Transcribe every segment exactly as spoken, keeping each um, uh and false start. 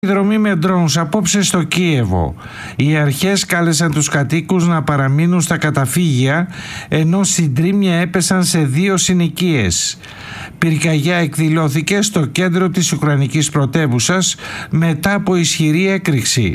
Δρομή με drones απόψε στο Κίεβο. Οι αρχές κάλεσαν τους κατοίκους να παραμείνουν στα καταφύγια, ενώ συντρίμμια έπεσαν σε δύο συνοικίες. Πυρκαγιά εκδηλώθηκε στο κέντρο της Ουκρανικής πρωτεύουσας μετά από ισχυρή έκρηξη.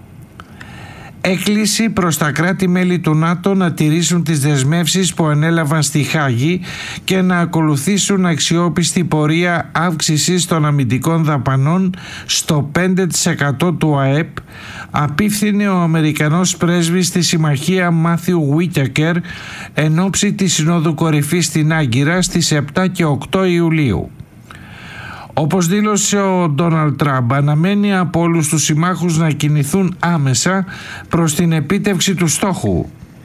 Έκκληση προς τα κράτη-μέλη του ΝΑΤΟ να τηρήσουν τις δεσμεύσεις που ανέλαβαν στη Χάγη και να ακολουθήσουν αξιόπιστη πορεία αύξησης των αμυντικών δαπανών στο πέντε τοις εκατό του ΑΕΠ, απίφθινε ο Αμερικανός πρέσβης στη Συμμαχία Μάθιου Βίτακερ εν ώψη της Συνόδου Κορυφής στην Άγκυρα στις επτά και οκτώ Ιουλίου. Όπως δήλωσε ο Ντόναλντ Τραμπ, αναμένει από όλους τους συμμάχους να κινηθούν άμεσα προς την επίτευξη του στόχου.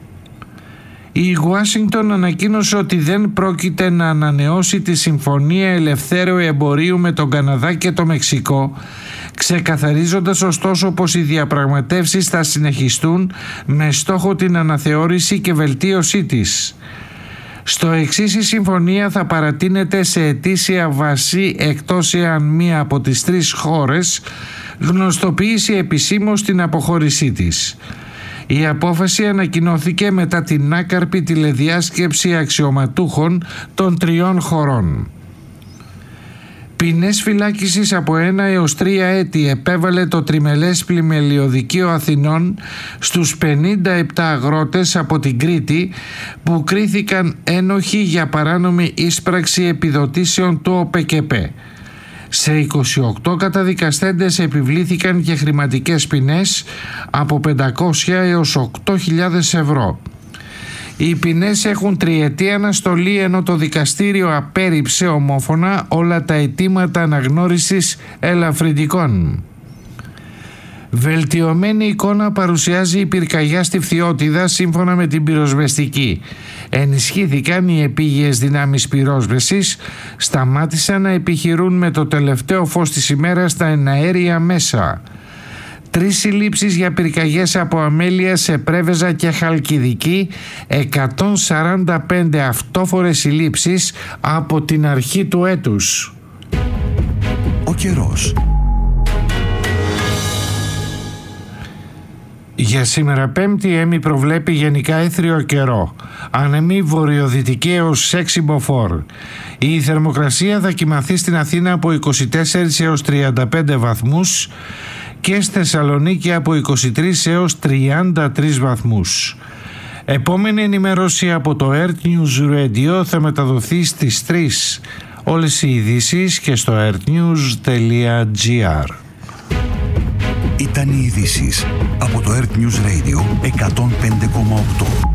Η Ουάσιγκτον ανακοίνωσε ότι δεν πρόκειται να ανανεώσει τη Συμφωνία Ελευθέρου Εμπορίου με τον Καναδά και το Μεξικό, ξεκαθαρίζοντας ωστόσο πως οι διαπραγματεύσεις θα συνεχιστούν με στόχο την αναθεώρηση και βελτίωσή της. Στο εξής, η συμφωνία θα παρατείνεται σε ετήσια βάση εκτός εάν μία από τις τρεις χώρες γνωστοποιήσει επισήμως την αποχώρησή της. Η απόφαση ανακοινώθηκε μετά την άκαρπη τηλεδιάσκεψη αξιωματούχων των τριών χωρών. Ποινές φυλάκισης από ένα έως τρία έτη επέβαλε το τριμελές πλημελιωδικείο Αθηνών στους πενήντα επτά αγρότες από την Κρήτη που κρίθηκαν ένοχοι για παράνομη ίσπραξη επιδοτήσεων του ΟΠΕΚΕΠΕ. Σε είκοσι οκτώ καταδικαστέντες επιβλήθηκαν και χρηματικές ποινές από πεντακόσια έως οκτώ χιλιάδες ευρώ. Οι ποινές έχουν τριετή αναστολή, ενώ το δικαστήριο απέρριψε ομόφωνα όλα τα αιτήματα αναγνώρισης ελαφρυντικών. Βελτιωμένη εικόνα παρουσιάζει η πυρκαγιά στη Φθιώτιδα σύμφωνα με την πυροσβεστική. Ενισχύθηκαν οι επίγειες δυνάμεις πυρόσβεσης, σταμάτησαν να επιχειρούν με το τελευταίο φως της ημέρας στα εναέρια μέσα. Τρεις συλλήψεις για πυρκαγιές από αμέλεια σε Πρέβεζα και Χαλκιδική, εκατόν σαράντα πέντε αυτόφορες συλλήψεις από την αρχή του έτους. Ο καιρός. Για σήμερα Πέμπτη, η ΕΜΗ προβλέπει γενικά έθριο καιρό. Ανεμή βορειοδυτική έως έξι μποφόρ. Η θερμοκρασία θα κυμανθεί στην Αθήνα από είκοσι τέσσερα έως τριάντα πέντε βαθμούς και στη Θεσσαλονίκη από είκοσι τρία έως τριάντα τρεις βαθμούς. Επόμενη ενημέρωση από το Earth News Radio θα μεταδοθεί στις τρεις. Όλες οι ειδήσεις και στο earthnews τελεία gr. Ήταν οι ειδήσεις από το Earth News Radio εκατόν πέντε κόμμα οκτώ.